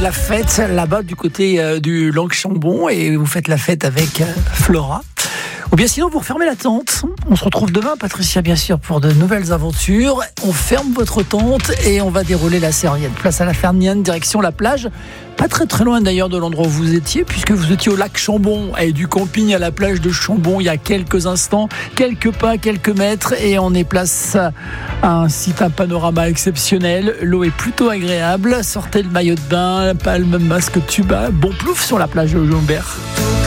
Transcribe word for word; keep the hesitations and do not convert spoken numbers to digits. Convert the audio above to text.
la fête là-bas du côté euh, du Lac Chambon et vous faites la fête avec euh, Flora. Ou bien sinon vous refermez la tente. On se retrouve demain, Patricia, bien sûr, pour de nouvelles aventures. On ferme votre tente et on va dérouler la serviette. Place à la Fernienne, direction la plage. Pas très très loin d'ailleurs de l'endroit où vous étiez, puisque vous étiez au lac Chambon et du camping à la plage de Chambon il y a quelques instants, quelques pas, quelques mètres, et on est place à un site, un panorama exceptionnel. L'eau est plutôt agréable. Sortez le maillot de bain, palme, masque, tuba, bon plouf sur la plage de Humbert.